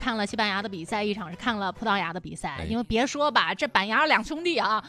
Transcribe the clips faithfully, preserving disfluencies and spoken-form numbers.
看了西班牙的比赛，一场是看了葡萄牙的比赛。 哎、 因为别说吧，这板牙两兄弟啊。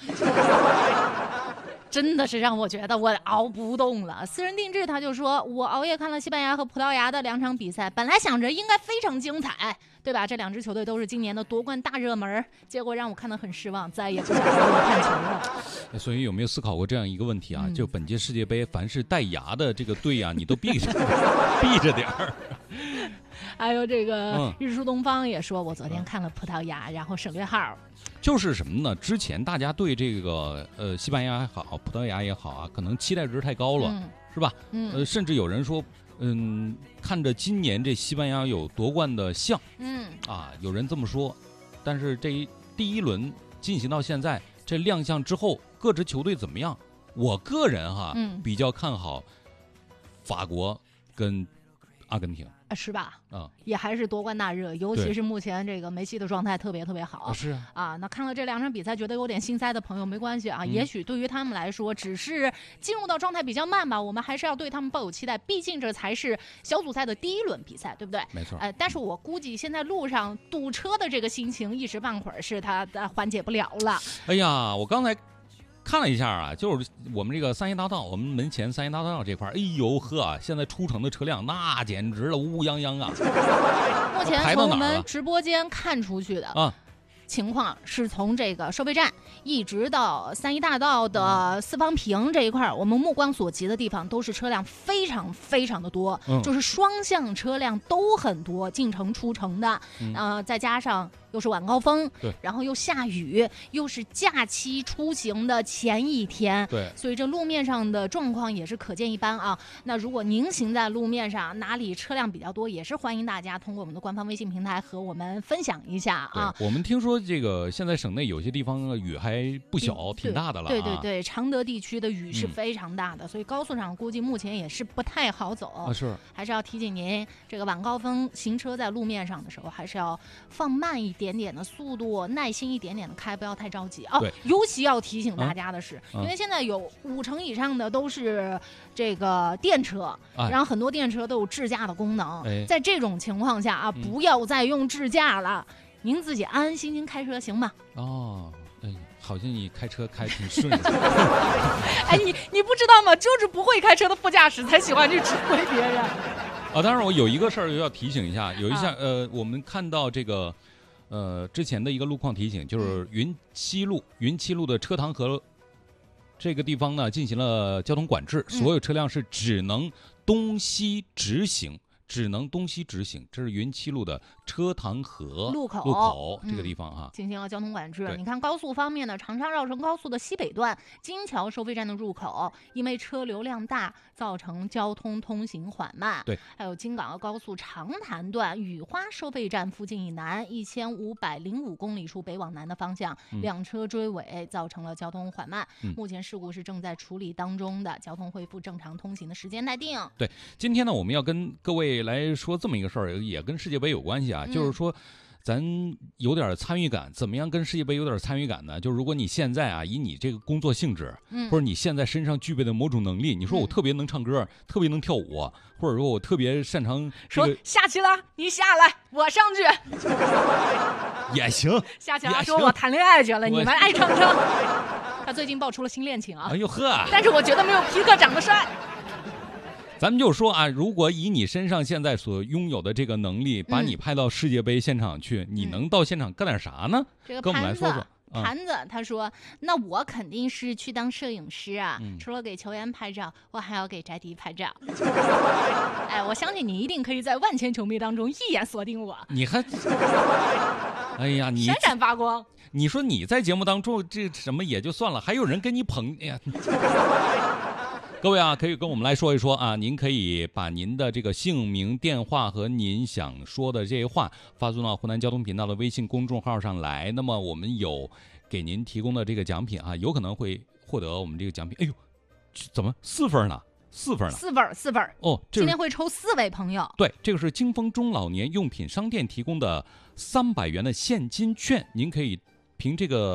真的是让我觉得我熬不动了。私人定制他就说，我熬夜看了西班牙和葡萄牙的两场比赛，本来想着应该非常精彩，对吧？这两支球队都是今年的夺冠大热门，结果让我看得很失望，再也不想看球了。 所以有没有思考过这样一个问题啊？ 嗯、 就本届世界杯，凡是带牙的这个队啊，你都避着避着点儿。 还有这个日出东方也说，我昨天看了葡萄牙，然后省略号。 就是什么呢？之前大家对这个呃西班牙也好，葡萄牙也好啊，可能期待值太高了，嗯、是吧？ 嗯， 呃，甚至有人说，嗯，看着今年这西班牙有夺冠的像， 嗯， 啊，有人这么说。但是这一第一轮进行到现在，这亮相之后，各支球队怎么样？我个人哈， 嗯、 比较看好法国跟阿根廷。 是吧？ 啊， 也还是夺冠大热，尤其是目前这个梅西的状态特别特别好。 啊是啊， 啊，那看了这两场比赛，觉得有点心塞的朋友没关系啊，嗯、也许对于他们来说，只是进入到状态比较慢吧。我们还是要对他们抱有期待，毕竟这才是小组赛的第一轮比赛，对不对？ 没错。 呃，但是我估计现在路上堵车的这个心情，一时半会儿是他的缓解不了了。 哎呀，我刚才看了一下啊，就是我们这个三一大道，我们门前三一大道这块，哎呦呵，现在出城的车辆那简直了乌泱泱啊！ 目前从我们直播间看出去的啊。情况是从这个收费站一直到三一大道的四方坪这一块，我们目光所及的地方都是车辆非常非常的多， 嗯、 就是双向车辆都很多，进城出城的， 嗯、 呃，再加上又是晚高峰， 对， 然后又下雨，又是假期出行的前一天， 对， 所以这路面上的状况也是可见一斑啊。那如果您行在路面上，哪里车辆比较多，也是欢迎大家通过我们的官方微信平台和我们分享一下啊。 我们听说这个现在省内有些地方雨还不小，嗯、挺大的了、啊。 对对对，常德地区的雨是非常大的，嗯、所以高速上估计目前也是不太好走。 啊，是， 还是要提醒您，这个晚高峰行车在路面上的时候，还是要放慢一点点的速度，耐心一点点的开，不要太着急哦。尤其要提醒大家的是， 嗯、 因为现在有五成以上的都是这个电车， 哎、 然后很多电车都有智驾的功能。 哎、 在这种情况下啊， 嗯、 不要再用智驾了。您自己安安心心开车行吗？ 哦，哎，好像你开车开挺顺的。 哎，你你不知道吗？就是不会开车的副驾驶才喜欢去指挥别人。 啊，当然我有一个事儿要提醒一下，有一下、啊、呃，我们看到这个呃之前的一个路况提醒，就是云七路，云七路的车塘河这个地方呢进行了交通管制，所有车辆是只能东西直行。只能东西直行，这是云七路的车塘河路口路口这个地方啊， 嗯、进行了交通管制。你看高速方面呢，长沙绕城高速的西北段金桥收费站的入口，因为车流量大，造成交通通行缓慢。 对， 还有京港澳高速长潭段雨花收费站附近以南一千五百零五公里处北往南的方向， 嗯、 两车追尾，造成了交通缓慢。 嗯、 目前事故是正在处理当中的，交通恢复正常通行的时间待定。 对，今天呢，我们要跟各位来说这么一个事儿，也跟世界杯有关系啊， 嗯、 就是说咱有点参与感。怎么样跟世界杯有点参与感呢？就是如果你现在啊，以你这个工作性质， 嗯、 或者你现在身上具备的某种能力，你说我特别能唱歌，嗯、特别能跳舞，或者说我特别擅长、这个， 说下棋了，你下来，我上去也行。 下棋了，说我谈恋爱去了，你们爱唱唱。他最近爆出了新恋情啊！ 哎呦呵！ 但是我觉得没有皮克长得帅。 咱们就说啊，如果以你身上现在所拥有的这个能力，把你派到世界杯现场去，嗯、你能到现场干点啥呢？ 这个跟我们来说说。 盘子他说，那我肯定是去当摄影师啊， 嗯、 除了给球员拍照，我还要给翟迪拍照。哎，我相信你一定可以在万千球迷当中一眼锁定我。 你还，哎呀，你闪闪发光。 你说你在节目当中这什么也就算了，还有人跟你捧，哎呀。各位啊，可以跟我们来说一说啊，您可以把您的这个姓名、电话和您想说的这些话发送到湖南交通频道的微信公众号上来。那么我们有给您提供的这个奖品啊，有可能会获得我们这个奖品。哎呦，怎么四分呢？四分呢？ 四分，四分哦！ 今天会抽四位朋友。 对，这个是金丰中老年用品商店提供的三百元的现金券，您可以凭这个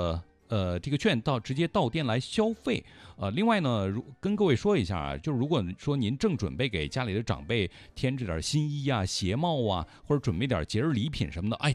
呃，这个券到直接到店来消费。呃，另外呢，如跟各位说一下啊，就是如果说您正准备给家里的长辈添置点新衣啊、鞋帽啊，或者准备点节日礼品什么的，哎，